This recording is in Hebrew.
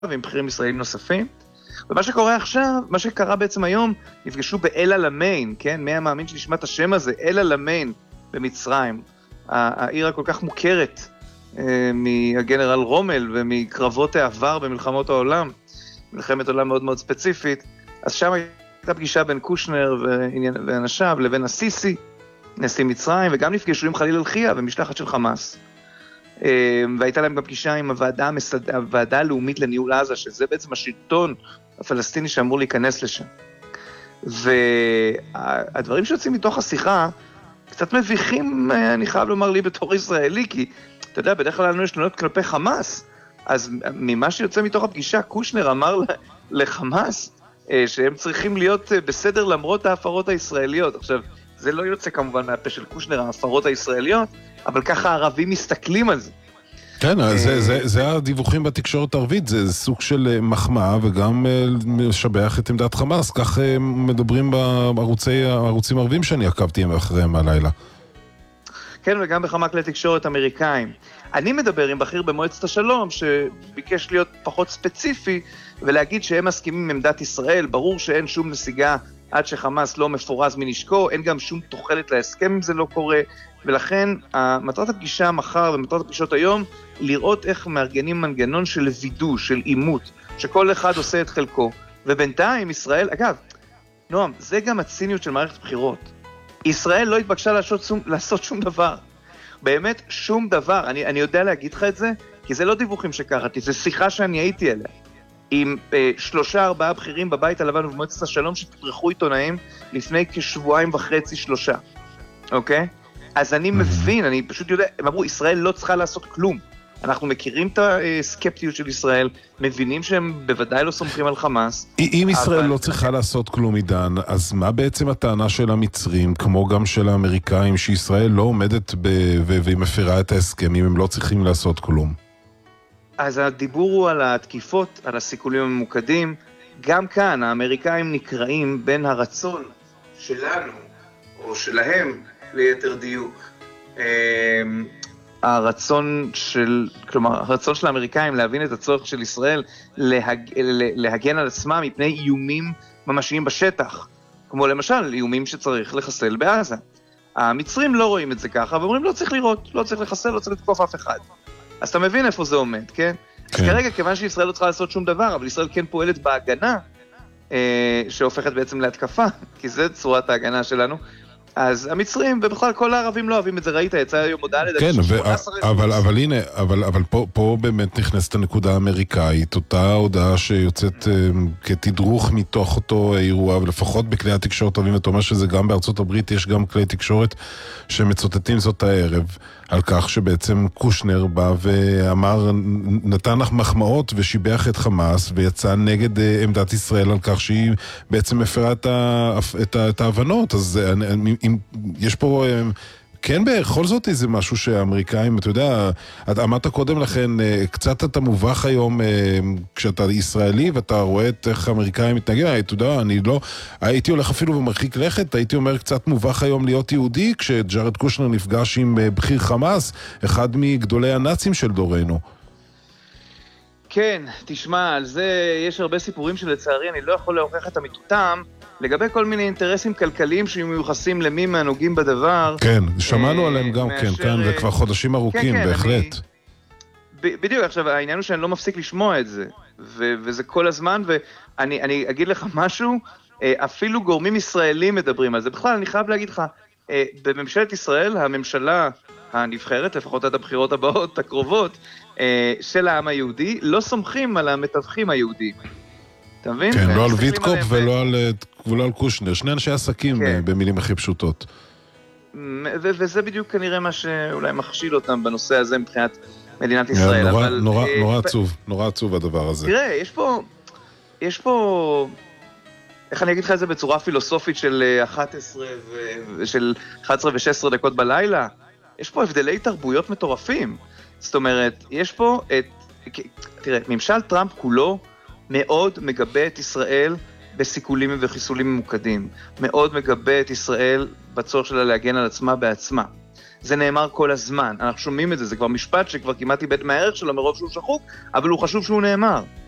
ועם בכירים ישראלים נוספים. ומה שקורה עכשיו, מה שקרה בעצם היום, נפגשו באל אלמיין, כן? מי המאמין שנשמע את השם הזה? אל אלמיין במצרים. העיר הכל כך מוכרת מהגנרל רומל ומקרבות העבר במלחמות העולם, מלחמת עולם מאוד מאוד ספציפית. אז שם הייתה פגישה בין קושנר ואנשיו לבין הסיסי, נשיא מצרים, וגם נפגשו עם חליל אל-חיה ומשלחת של חמאס. והייתה להם גם פגישה עם הוועדה הלאומית לניהול עזה, שזה בעצם השלטון הפלסטיני שאמור להיכנס לשם. והדברים שיוצאים מתוך השיחה, קצת מביכים, אני חייב לומר לי בתור ישראלי, כי אתה יודע, בדרך כלל לנו יש תלונות כלפי חמאס, אז ממה שיוצא מתוך הפגישה, קושנר אמר לחמאס, שהם צריכים להיות בסדר למרות ההפרות הישראליות. עכשיו, זה לא יוצא כמובן מהפה של קושנר, ההפרות הישראליות, אבל ככה הערבים מסתכלים על זה. כן, זה הדיווחים בתקשורת הערבית, זה סוג של מחמאה וגם משבח את עמדת חמאס, כך מדברים בערוצים ערבים שאני עקבתי אחריהם הלילה. כן, וגם בכמה כלי תקשורת אמריקאים. אני מדבר עם בכיר במועצת השלום שביקש להיות פחות ספציפי ולהגיד שהם מסכימים עם עמדת ישראל, ברור שאין שום נסיגה עד שחמאס לא מפורז מנשקו, אין גם שום תוחלת להסכם אם זה לא קורה, ולכן מטרת הפגישה מחר ומטרת הפגישות היום, לראות איך מארגנים מנגנון של וידוא, של אימות, שכל אחד עושה את חלקו, ובינתיים ישראל, אגב, נועם, זה גם הציניות של מערכת בחירות. ישראל לא התבקשה לעשות שום דבר. באמת שום דבר. אני יודע להגיד לך את זה, כי זה לא דיווחים שקראתי, זה שיחה שאני הייתי אליה. עם 3-4 בכירים בבית הלבן ובמועצת השלום שתפרחו עיתונאים לפני כשבועיים וחצי, 3. אוקיי? אז אני מבין, אני פשוט יודע, הם אמרו, ישראל לא צריכה לעשות כלום. אנחנו מכירים את הסקפטיות של ישראל, מבינים שהם בוודאי לא סומכים על חמאס. אם ישראל לא צריכה לעשות כלום, עידן, אז מה בעצם הטענה של המצרים, כמו גם של האמריקאים, שישראל לא עומדת והיא מפרה את ההסכמים, הם לא צריכים לעשות כלום? אז הדיבור הוא על התקיפות, על הסיכולים הממוקדים. גם כאן האמריקאים נקראים בין הרצון שלנו, או שלהם, ליתר דיוק. הרצון של האמריקאים להבין את הצורך של ישראל להגן על עצמם מפני איומים ממשיים בשטח, כמו למשל איומים שצריך לחסל בעזה. המצרים לא רואים את זה ככה, ואומרים לא צריך לראות, לא צריך לחסל, לא צריך לתקוף אף אחד. אז אתה מבין איפה זה עומד, כן? אז כרגע, כיוון שישראל לא צריכה לעשות שום דבר, אבל ישראל כן פועלת בהגנה, שהופכת בעצם להתקפה, כי זה צורת ההגנה שלנו, אז המצרים, ובכלל כל הערבים לא אוהבים את זה, ראית, יצא היום הודעה לדעת. כן, אבל הנה, אבל פה באמת נכנסת הנקודה האמריקאית, אותה הודעה שיוצאת כתדרוך מתוך אותו אירוע, ולפחות בכלי התקשורת טובים, ואתה אומר שזה גם בארצות הברית, יש גם כלי תקשורת שמצוטטים זאת הערב, על כך שבעצם קושנר בא ואמר, נתן מחמאות ושיבח את חמאס, ויצא נגד עמדת ישראל על כך שהיא בעצם מפרה את ההבנות. אז יש פה, כן, בכל זאת זה משהו שהאמריקאים, אתה יודע, אמרת קודם לכן, קצת אתה מובך היום כשאתה ישראלי ואתה רואה את איך האמריקאים מתנגדים, אתה יודע, אני לא, הייתי הולך אפילו ומרחיק לכת, הייתי אומר קצת מובך היום להיות יהודי, כשג'ארד קושנר נפגש עם בכיר חמאס, אחד מגדולי הנאצים של דורנו. כן, תשמע, על זה יש הרבה סיפורים שלצערי אני לא יכול להוכיח את אמיתותם, לגבי כל מיני אינטרסים כלכליים שמיוחסים למי מהנוגעים בדבר. כן, שמענו עליהם גם כן, כאן, וכבר חודשים ארוכים, בהחלט. בדיוק, עכשיו, העניין הוא שאני לא מפסיק לשמוע את זה, וזה כל הזמן, ואני אגיד לך משהו, אפילו גורמים ישראלים מדברים על זה. בכלל, אני חייב להגיד לך, בממשלת ישראל, הממשלה הנבחרת, לפחות עד הבחירות הבאות, הקרובות, של העם היהודי, לא סומכים על המתווכים היהודים. אתה מבין? כן, לא על ויטקופ ולא על קושנר, שני אנשי עסקים במילים הכי פשוטות. וזה בדיוק כנראה מה שאולי מכשיל אותם בנושא הזה מבחינת מדינת ישראל. נורא עצוב הדבר הזה. תראה, יש פה, איך אני אגיד לך את זה בצורה פילוסופית של 11 ו-16 דקות בלילה? יש פה הבדלי תרבויות מטורפים. זאת אומרת, יש פה תראה, ממשל טראמפ כולו מאוד מגבה את ישראל בסיכולים וחיסולים ממוקדים. מאוד מגבה את ישראל בצורך שלה להגן על עצמה בעצמה. זה נאמר כל הזמן. אנחנו שומעים את זה, זה כבר משפט שכבר כמעט איבד מהערך שלו מרוב שהוא שחוק, אבל הוא חשוב שהוא נאמר.